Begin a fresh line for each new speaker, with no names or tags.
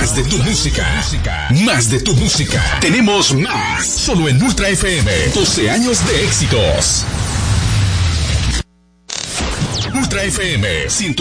Más de tu música. Más de tu música. Tenemos más. Solo en Ultra FM. 12 años de éxitos. Ultra FM.